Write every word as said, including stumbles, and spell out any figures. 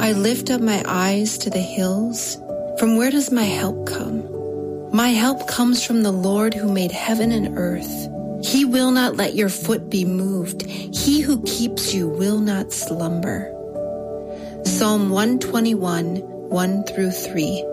I lift up my eyes to the hills. From where does my help come? My help comes from the Lord who made heaven and earth. He will not let your foot be moved. He who keeps you will not slumber. Psalm one twenty-one, one through three.